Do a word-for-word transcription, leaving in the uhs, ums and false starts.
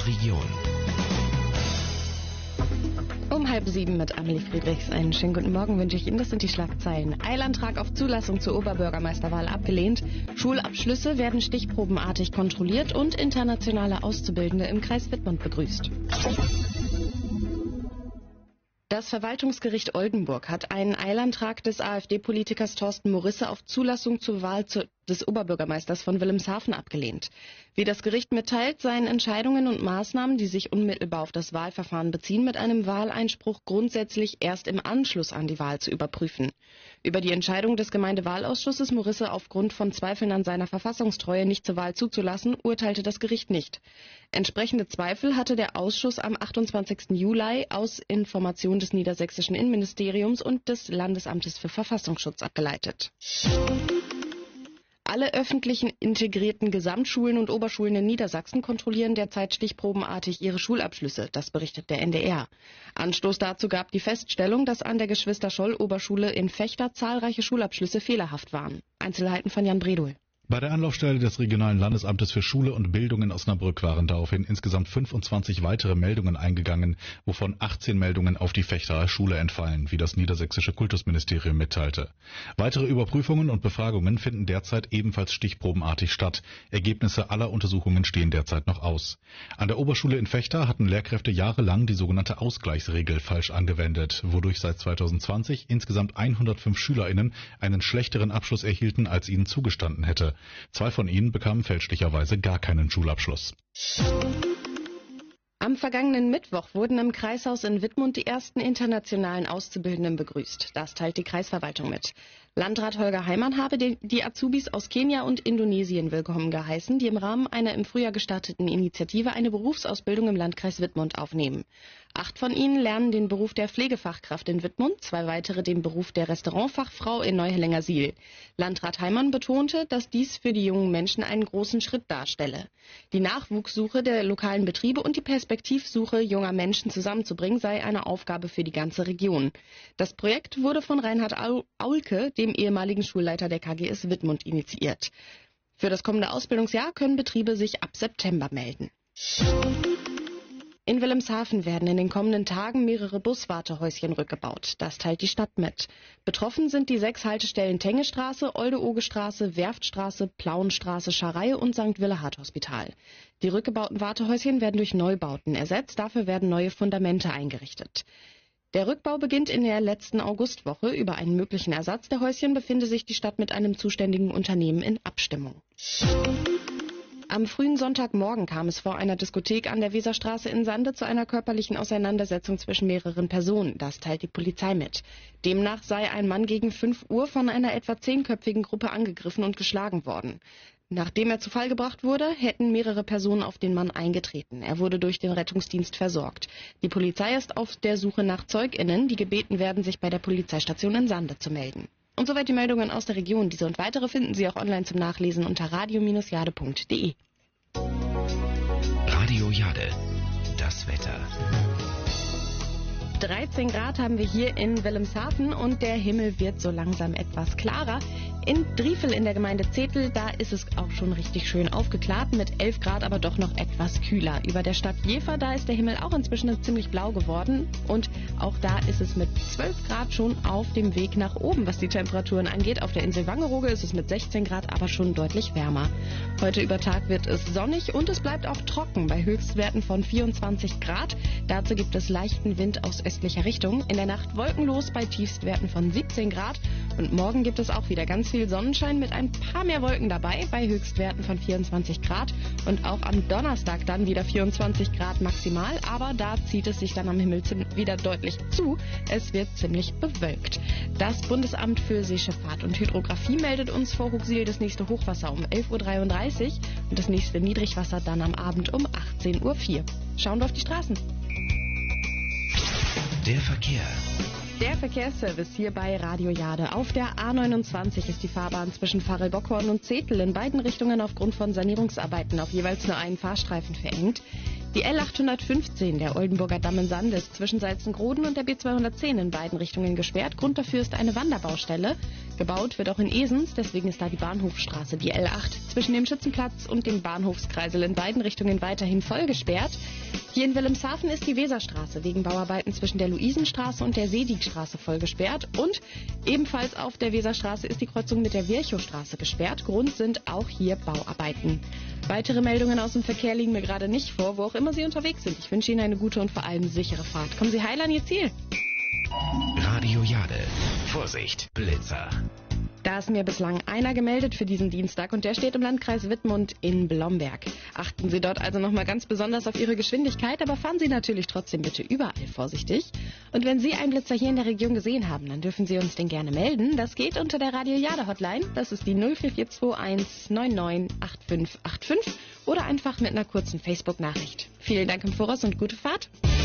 der Region. Um halb sieben mit Amelie Friedrichs. Einen schönen guten Morgen wünsche ich Ihnen. Das sind die Schlagzeilen. Eilantrag auf Zulassung zur Oberbürgermeisterwahl abgelehnt. Schulabschlüsse werden stichprobenartig kontrolliert und internationale Auszubildende im Kreis Wittmund begrüßt. Das Verwaltungsgericht Oldenburg hat einen Eilantrag des AfD-Politikers Thorsten Morisse auf Zulassung zur Wahl zu, des Oberbürgermeisters von Wilhelmshaven abgelehnt. Wie das Gericht mitteilt, seien Entscheidungen und Maßnahmen, die sich unmittelbar auf das Wahlverfahren beziehen, mit einem Wahleinspruch grundsätzlich erst im Anschluss an die Wahl zu überprüfen. Über die Entscheidung des Gemeindewahlausschusses, Morisse aufgrund von Zweifeln an seiner Verfassungstreue nicht zur Wahl zuzulassen, urteilte das Gericht nicht. Entsprechende Zweifel hatte der Ausschuss am achtundzwanzigsten Juli aus Informationen des niedersächsischen Innenministeriums und des Landesamtes für Verfassungsschutz abgeleitet. Alle öffentlichen integrierten Gesamtschulen und Oberschulen in Niedersachsen kontrollieren derzeit stichprobenartig ihre Schulabschlüsse, das berichtet der N D R. Anstoß dazu gab die Feststellung, dass an der Geschwister-Scholl-Oberschule in Vechta zahlreiche Schulabschlüsse fehlerhaft waren. Einzelheiten von Jan Bredul. Bei der Anlaufstelle des regionalen Landesamtes für Schule und Bildung in Osnabrück waren daraufhin insgesamt fünfundzwanzig weitere Meldungen eingegangen, wovon achtzehn Meldungen auf die Vechtaer Schule entfallen, wie das niedersächsische Kultusministerium mitteilte. Weitere Überprüfungen und Befragungen finden derzeit ebenfalls stichprobenartig statt. Ergebnisse aller Untersuchungen stehen derzeit noch aus. An der Oberschule in Vechta hatten Lehrkräfte jahrelang die sogenannte Ausgleichsregel falsch angewendet, wodurch seit zweitausendzwanzig insgesamt hundertfünf SchülerInnen einen schlechteren Abschluss erhielten, als ihnen zugestanden hätte. Zwei von ihnen bekamen fälschlicherweise gar keinen Schulabschluss. Am vergangenen Mittwoch wurden im Kreishaus in Wittmund die ersten internationalen Auszubildenden begrüßt. Das teilt die Kreisverwaltung mit. Landrat Holger Heimann habe die Azubis aus Kenia und Indonesien willkommen geheißen, die im Rahmen einer im Frühjahr gestarteten Initiative eine Berufsausbildung im Landkreis Wittmund aufnehmen. Acht von ihnen lernen den Beruf der Pflegefachkraft in Wittmund, zwei weitere den Beruf der Restaurantfachfrau in Neuhellingersiel. Landrat Heimann betonte, dass dies für die jungen Menschen einen großen Schritt darstelle. Die Nachwuchssuche der lokalen Betriebe und die Perspektivsuche junger Menschen zusammenzubringen, sei eine Aufgabe für die ganze Region. Das Projekt wurde von Reinhard Aulke, dem ehemaligen Schulleiter der K G S Wittmund, initiiert. Für das kommende Ausbildungsjahr können Betriebe sich ab September melden. In Wilhelmshaven werden in den kommenden Tagen mehrere Buswartehäuschen rückgebaut. Das teilt die Stadt mit. Betroffen sind die sechs Haltestellen Tengestraße, Olde-Oge-Straße, Werftstraße, Plauenstraße, Scharei und Sankt Willehad Hospital. Die rückgebauten Wartehäuschen werden durch Neubauten ersetzt. Dafür werden neue Fundamente eingerichtet. Der Rückbau beginnt in der letzten Augustwoche. Über einen möglichen Ersatz der Häuschen befinde sich die Stadt mit einem zuständigen Unternehmen in Abstimmung. Am frühen Sonntagmorgen kam es vor einer Diskothek an der Weserstraße in Sande zu einer körperlichen Auseinandersetzung zwischen mehreren Personen. Das teilt die Polizei mit. Demnach sei ein Mann gegen fünf Uhr von einer etwa zehnköpfigen Gruppe angegriffen und geschlagen worden. Nachdem er zu Fall gebracht wurde, hätten mehrere Personen auf den Mann eingetreten. Er wurde durch den Rettungsdienst versorgt. Die Polizei ist auf der Suche nach ZeugInnen, die gebeten werden, sich bei der Polizeistation in Sande zu melden. Und soweit die Meldungen aus der Region. Diese und weitere finden Sie auch online zum Nachlesen unter radio Bindestrich jade Punkt de. Radio Jade, das Wetter. dreizehn Grad haben wir hier in Wilhelmshaven und der Himmel wird so langsam etwas klarer. In Driefel in der Gemeinde Zetel, da ist es auch schon richtig schön aufgeklärt, mit elf Grad aber doch noch etwas kühler. Über der Stadt Jever, da ist der Himmel auch inzwischen ziemlich blau geworden und auch da ist es mit zwölf Grad schon auf dem Weg nach oben, was die Temperaturen angeht. Auf der Insel Wangerooge ist es mit sechzehn Grad aber schon deutlich wärmer. Heute über Tag wird es sonnig und es bleibt auch trocken bei Höchstwerten von vierundzwanzig Grad. Dazu gibt es leichten Wind aus östlicher Richtung. In der Nacht wolkenlos bei Tiefstwerten von siebzehn Grad und morgen gibt es auch wieder ganz viel Sonnenschein mit ein paar mehr Wolken dabei bei Höchstwerten von vierundzwanzig Grad und auch am Donnerstag dann wieder vierundzwanzig Grad maximal, aber da zieht es sich dann am Himmel wieder deutlich zu. Es wird ziemlich bewölkt. Das Bundesamt für Seeschifffahrt und Hydrographie meldet uns vor Huxil das nächste Hochwasser um elf Uhr dreiunddreißig und das nächste Niedrigwasser dann am Abend um achtzehn Uhr vier. Schauen wir auf die Straßen. Der Verkehr. Der Verkehrsservice hier bei Radio Jade. Auf der A neunundzwanzig ist die Fahrbahn zwischen Pfarrelbockhorn und Zetel in beiden Richtungen aufgrund von Sanierungsarbeiten auf jeweils nur einen Fahrstreifen verengt. Die L achthundertfünfzehn der Oldenburger Damm in Sand ist zwischen Salzengroden und der B zweihundertzehn in beiden Richtungen gesperrt. Grund dafür ist eine Wanderbaustelle. Gebaut wird auch in Esens, deswegen ist da die Bahnhofstraße, die L acht, zwischen dem Schützenplatz und dem Bahnhofskreisel in beiden Richtungen weiterhin voll gesperrt. Hier in Wilhelmshaven ist die Weserstraße wegen Bauarbeiten zwischen der Luisenstraße und der Seedigstraße voll gesperrt. Und ebenfalls auf der Weserstraße ist die Kreuzung mit der Virchowstraße gesperrt. Grund sind auch hier Bauarbeiten. Weitere Meldungen aus dem Verkehr liegen mir gerade nicht vor, wo auch immer Sie unterwegs sind. Ich wünsche Ihnen eine gute und vor allem sichere Fahrt. Kommen Sie heil an Ihr Ziel. Radio Jade. Vorsicht, Blitzer. Da ist mir bislang einer gemeldet für diesen Dienstag und der steht im Landkreis Wittmund in Blomberg. Achten Sie dort also nochmal ganz besonders auf Ihre Geschwindigkeit, aber fahren Sie natürlich trotzdem bitte überall vorsichtig. Und wenn Sie einen Blitzer hier in der Region gesehen haben, dann dürfen Sie uns den gerne melden. Das geht unter der Radio Jade Hotline. Das ist die null vier vier zwei eins neun neun acht fünf acht fünf oder einfach mit einer kurzen Facebook-Nachricht. Vielen Dank im Voraus und gute Fahrt.